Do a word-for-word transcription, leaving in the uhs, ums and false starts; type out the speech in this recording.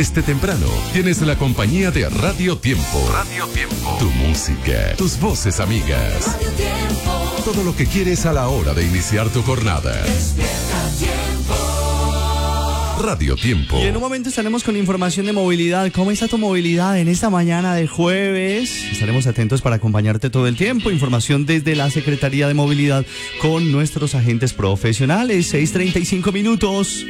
Desde temprano tienes la compañía de Radio Tiempo. Radio Tiempo. Tu música, tus voces amigas. Radio Tiempo. Todo lo que quieres a la hora de iniciar tu jornada. Despierta Tiempo. Radio Tiempo. Y en un momento estaremos con información de movilidad. ¿Cómo está tu movilidad en esta mañana de jueves? Estaremos atentos para acompañarte todo el tiempo. Información desde la Secretaría de Movilidad con nuestros agentes profesionales. seis treinta y cinco minutos.